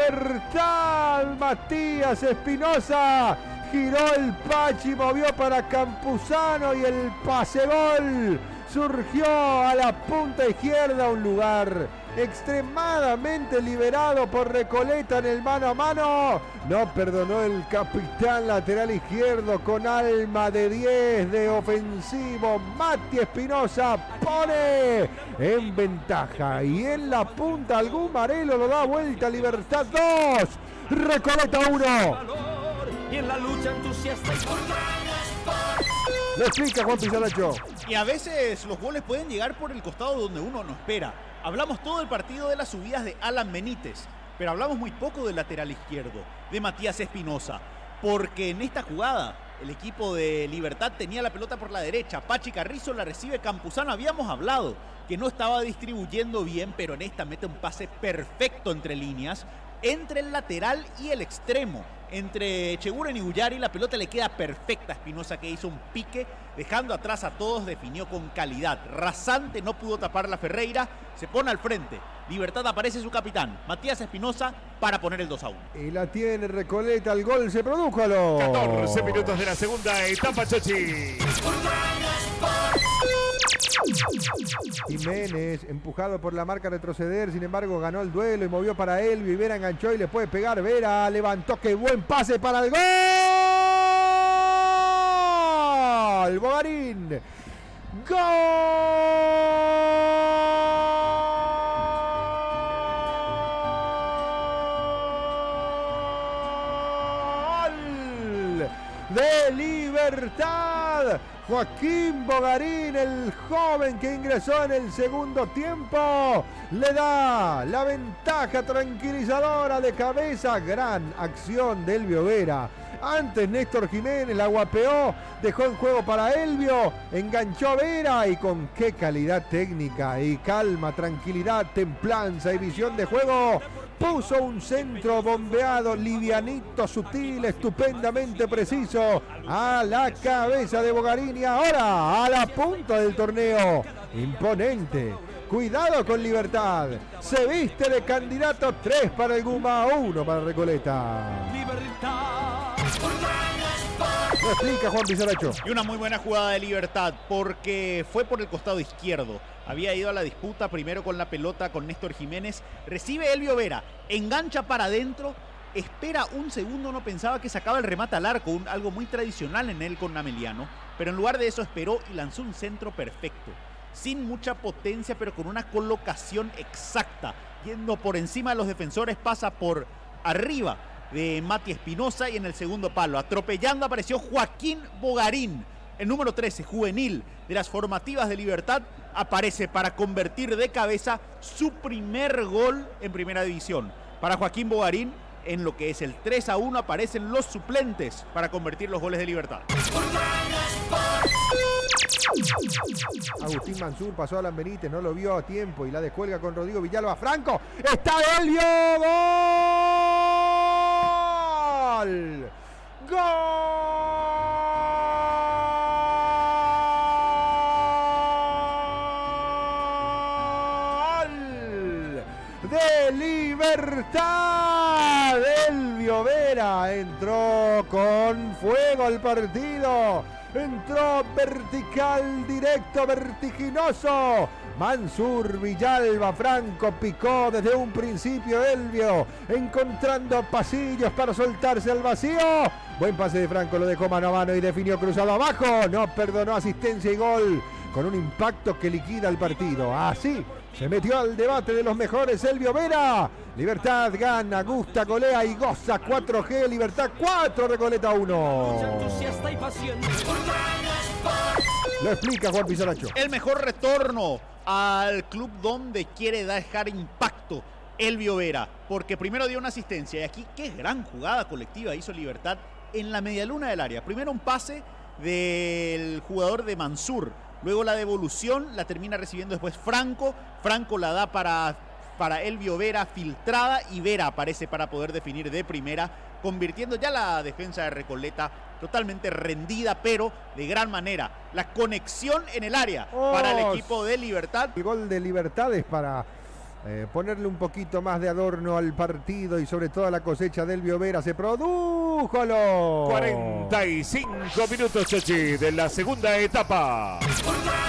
Libertad. Matías Espinosa giró el Pachi, movió para Campuzano y el pase gol surgió a la punta izquierda, un lugar extremadamente liberado por Recoleta en el mano a mano. No perdonó el capitán lateral izquierdo con alma de 10 de ofensivo. Mati Espinosa pone en ventaja y en la punta algún Marelo lo da vuelta. Libertad 2, Recoleta 1. Y en la lucha entusiasta y Lo explica Juan Pizarracho. Y a veces los goles pueden llegar por el costado donde uno no espera. Hablamos todo el partido de las subidas de Alan Benítez, pero hablamos muy poco del lateral izquierdo, de Matías Espinosa, porque en esta jugada el equipo de Libertad tenía la pelota por la derecha, Pachi Carrizo la recibe Campuzano. Habíamos hablado que no estaba distribuyendo bien, pero en esta mete un pase perfecto entre líneas, entre el lateral y el extremo, entre Echeguren y Ullari. La pelota le queda perfecta a Espinosa, que hizo un pique, dejando atrás a todos, definió con calidad. Rasante no pudo tapar la Ferreira, se pone al frente. Libertad, aparece su capitán, Matías Espinosa, para poner el 2-1. Y la tiene Recoleta, el gol se produjo a los 14 minutos de la segunda etapa, Chochi. Jiménez, empujado por la marca retroceder, sin embargo ganó el duelo y movió para Elvio, y Vera enganchó y le puede pegar. Vera levantó, qué buen pase para el gol. Bogarín. Gol de Libertad. Joaquín Bogarín, el joven que ingresó en el segundo tiempo, le da la ventaja tranquilizadora de cabeza. Gran acción de Elvio Vera. Antes Néstor Jiménez la guapeó, dejó en juego para Elvio, enganchó a Vera, y con qué calidad técnica y calma, tranquilidad, templanza y visión de juego, puso un centro bombeado, livianito, sutil, estupendamente preciso, a la cabeza de Bogarín, y ahora a la punta del torneo. Imponente. Cuidado con Libertad. Se viste de candidato. 3 para el Guma, 1 para Recoleta. Lo explica Juan Pizarracho. Y una muy buena jugada de Libertad, porque fue por el costado izquierdo. Había ido a la disputa primero con la pelota con Néstor Jiménez. Recibe Elvio Vera, engancha para adentro, espera un segundo, no pensaba que sacaba el remate al arco, algo muy tradicional en él con Ameliano, pero en lugar de eso esperó y lanzó un centro perfecto, sin mucha potencia, pero con una colocación exacta, yendo por encima de los defensores, pasa por arriba de Mati Espinosa, y en el segundo palo, atropellando, apareció Joaquín Bogarín, el número 13, juvenil de las formativas de Libertad, aparece para convertir de cabeza su primer gol en primera división. Para Joaquín Bogarín, en lo que es el 3-1, aparecen los suplentes para convertir los goles de Libertad. Agustín Mansur pasó a Alan Benítez, no lo vio a tiempo y la descuelga con Rodrigo Villalba. Franco, está Elvio. ¡Gol! ¡Gol! De Libertad. Elvio Vera entró con fuego al partido. Entró vertical, directo, vertiginoso. Mansur, Villalba, Franco picó desde un principio. Elvio encontrando pasillos para soltarse al vacío. Buen pase de Franco, lo dejó mano a mano y definió cruzado abajo. No perdonó, asistencia y gol con un impacto que liquida el partido. Así se metió al debate de los mejores Elvio Vera. Libertad gana, gusta, golea y goza. 4G, Libertad 4, Recoleta 1. Lo explica Juan Pizarracho. El mejor retorno al club donde quiere dejar impacto Elvio Vera, porque primero dio una asistencia, y aquí qué gran jugada colectiva hizo Libertad en la medialuna del área. Primero un pase del jugador de Mansur, luego la devolución la termina recibiendo después Franco la da para Elvio Vera, filtrada, y Vera aparece para poder definir de primera, convirtiendo ya la defensa de Recoleta totalmente rendida, pero de gran manera. La conexión en el área para el equipo de Libertad. El gol de Libertad es para ponerle un poquito más de adorno al partido y sobre todo a la cosecha del Elvio Vera. Se produjo lo 45 minutos, Chochi, de la segunda etapa.